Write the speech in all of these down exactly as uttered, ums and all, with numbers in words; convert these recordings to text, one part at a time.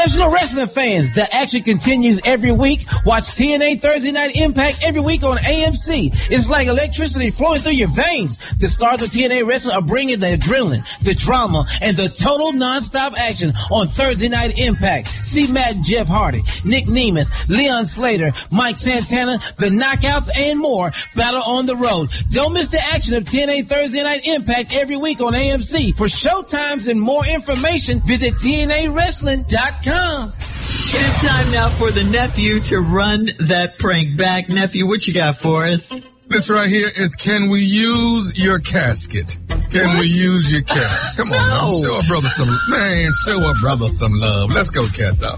Professional wrestling fans, the action continues every week. Watch T N A Thursday Night Impact every week on A M C. It's like electricity flowing through your veins. The stars of T N A Wrestling are bringing the adrenaline, the drama, and the total nonstop action on Thursday Night Impact. See Matt and Jeff Hardy, Nick Nemeth, Leon Slater, Mike Santana, the Knockouts, and more battle on the road. Don't miss the action of T N A Thursday Night Impact every week on A M C. For showtimes and more information, visit T N A wrestling dot com. It's time now for the nephew to run that prank back. Nephew, what you got for us? This right here is, can we use your casket? Can What? we use your casket? Come on, No. man. Show a brother some, man, show a brother some love. Let's go, Cat Dog.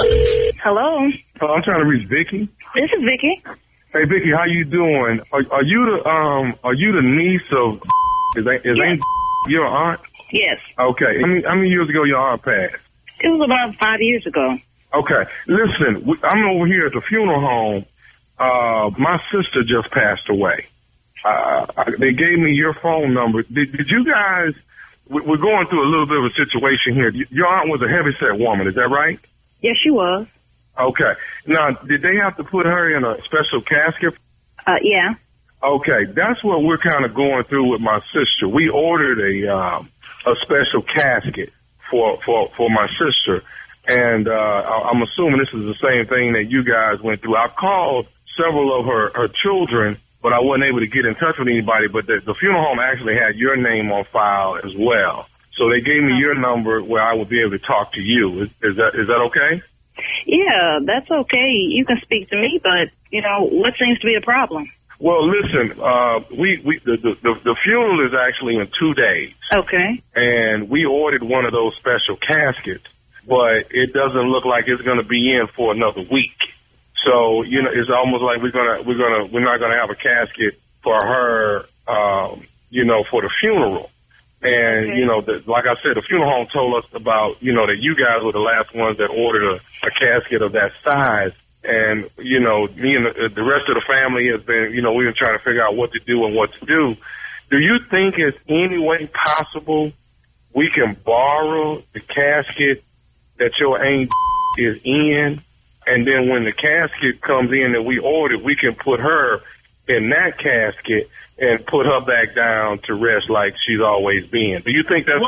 Hello, Oh, I'm trying to reach Vicky. this is Vicky. Hey, Vicky, how you doing? Are, are you the um? Are you the niece of? Is that, is Yes. ain't your aunt? Yes, Okay. How many, how many years ago your aunt passed? it was about five years ago. Okay. Listen, we- I'm over here at the funeral home. Uh, my sister just passed away. Uh, I- they gave me your phone number. Did, did you guys? we- We're going through a little bit of a situation here. Your aunt was a heavyset woman. Is that right? Yes, she was. Okay. Now, did they have to put her in a special casket? Uh, yeah. Okay, that's what we're kind of going through with my sister. We ordered a um, a special casket for for for my sister, and uh, I- I'm assuming this is the same thing that you guys went through. I called several of her her children, but I wasn't able to get in touch with anybody. But the, the funeral home actually had your name on file as well, so they gave me your number where I would be able to talk to you. Is, is that is that okay? Yeah, that's okay. You can speak to me, but, you know, what seems to be the problem? Well, listen, uh, we we the, the the the funeral is actually in two days. Okay. And we ordered one of those special caskets, but it doesn't look like it's going to be in for another week. So, you know, it's almost like we're gonna we're gonna we're not gonna have a casket for her, um, you know, for the funeral. And Okay. you know, the, like I said, the funeral home told us about, you know, that you guys were the last ones that ordered a, a casket of that size. And you know, me and the, the rest of the family has been, you know, we've been trying to figure out what to do and what to do. Do you think it's any way possible we can borrow the casket that your aunt is in, and then when the casket comes in that we ordered, we can put her in that casket and put her back down to rest like she's always been? Do you think that's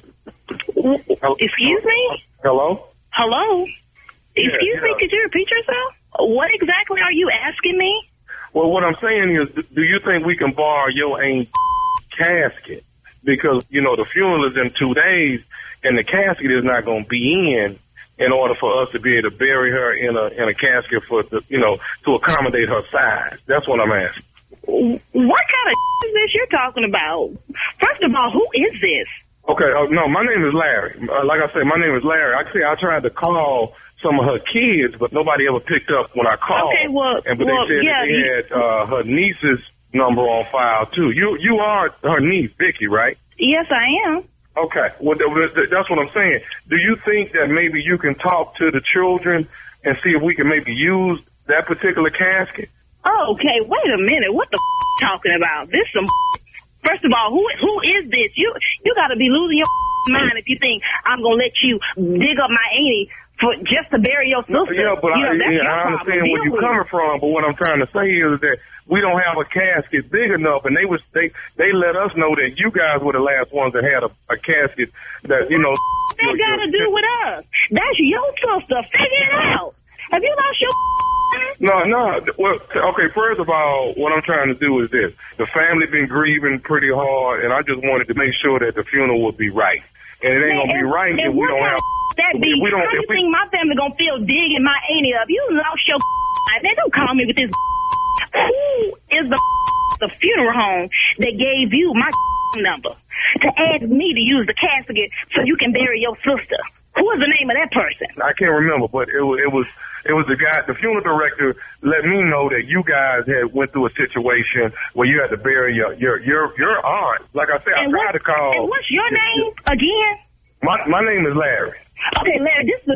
What? possible? Excuse me? Hello? Hello? Excuse yeah. me, could you repeat yourself? What exactly are you asking me? Well, what I'm saying is, do you think we can borrow your aunt's casket? Because, you know, the funeral is in two days, and the casket is not going to be in in order for us to be able to bury her in a in a casket for, the, you know, to accommodate her size. That's what I'm asking. What kind of is this you're talking about? First of all, who is this? Okay, uh, no, my name is Larry. Uh, like I said, my name is Larry. Actually, I tried to call some of her kids, but nobody ever picked up when I called. Okay, well, and but well, they said yeah, that they you- had uh, her niece's number on file too. You you are her niece, Vicky, right? Yes, I am. Okay, well th- th- that's what I'm saying. Do you think that maybe you can talk to the children and see if we can maybe use that particular casket? Oh, okay, wait a minute. What the f- talking about? This some First of all, who who is this? You you got to be losing your mind if you think I'm going to let you dig up my auntie for just to bury your sister. Yeah, but you know, I, that's yeah, your I understand problem. where Deal you're with coming it. from, but what I'm trying to say is that we don't have a casket big enough, and they was they they let us know that you guys were the last ones that had a, a casket that, you know. What that got to do with us? That's your sister. Figure it out. Have you lost your mind? No, no. Well, okay, first of all, what I'm trying to do is this. The family been grieving pretty hard, and I just wanted to make sure that the funeral would be right. And it ain't going to be right if we don't have... That be, if we don't, how you if we, think my family gonna feel digging my auntie up? You lost your mind. They don't call me with this. Who is the the funeral home that gave you my number to ask me to use the casket so you can bury your sister? Who is the name of that person? I can't remember, but it was it was it was the guy, the funeral director, let me know that you guys had went through a situation where you had to bury your your your, your aunt. Like I said, And I tried what- to call. And what's your name again? My my name is Larry. Okay, Larry, this is the